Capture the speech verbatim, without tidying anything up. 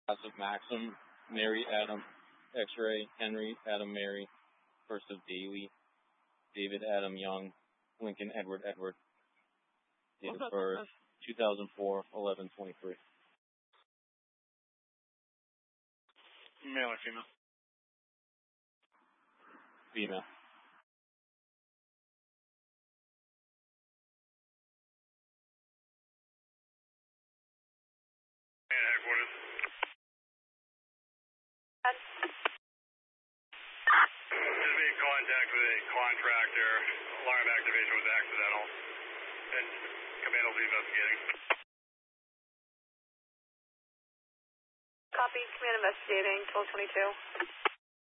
Joseph Maxim, Mary Adam, X-Ray, Henry Adam Mary, first of Daly, David Adam Young, Lincoln Edward Edward, date of birth two thousand four, eleven twenty-three. Male or female? Female. And headquarters. Just made contact with a contractor. Alarm activation was accidental. And command will be investigating. Copy, command investigating, twelve twenty-two.